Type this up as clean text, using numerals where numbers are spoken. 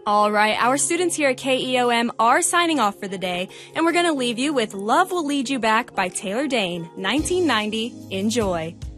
All right, our students here at KEOM are signing off for the day, and we're going to leave you with Love Will Lead You Back by Taylor Dayne, 1990. Enjoy.